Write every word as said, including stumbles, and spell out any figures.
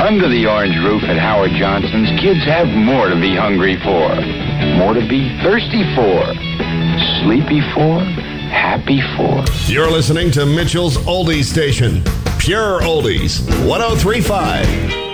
Under the orange roof at Howard Johnson's, kids have more to be hungry for, more to be thirsty for, sleepy for, happy for. You're listening to Mitchell's Oldies Station. Pure Oldies, one oh three point five.